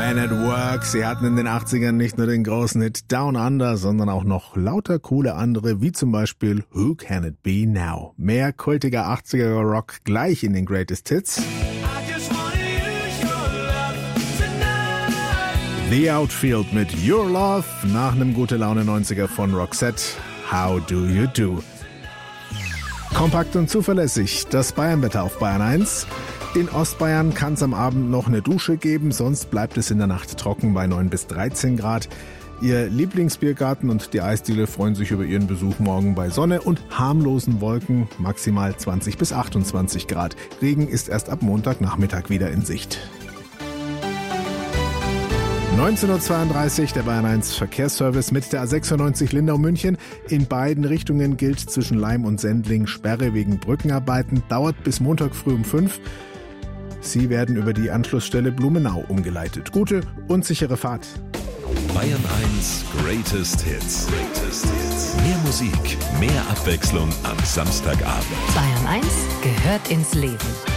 Man at Work. Sie hatten in den 80ern nicht nur den großen Hit Down Under, sondern auch noch lauter coole andere, wie zum Beispiel Who Can It Be Now? Mehr kultiger 80er Rock gleich in den Greatest Hits. The Outfield mit Your Love, nach einem gute Laune 90er von Roxette, How Do You Do? Kompakt und zuverlässig, das Bayernwetter auf Bayern 1. In Ostbayern kann es am Abend noch eine Dusche geben, sonst bleibt es in der Nacht trocken bei 9 bis 13 Grad. Ihr Lieblingsbiergarten und die Eisdiele freuen sich über ihren Besuch morgen bei Sonne und harmlosen Wolken, maximal 20 bis 28 Grad. Regen ist erst ab Montagnachmittag wieder in Sicht. 19:32 Uhr, der Bayern 1 Verkehrsservice mit der A96 Lindau-München. In beiden Richtungen gilt zwischen Laim und Sendling Sperre wegen Brückenarbeiten. Dauert bis Montag früh um 5. Sie werden über die Anschlussstelle Blumenau umgeleitet. Gute und sichere Fahrt. Bayern 1 Greatest Hits. Mehr Musik, mehr Abwechslung am Samstagabend. Bayern 1 gehört ins Leben.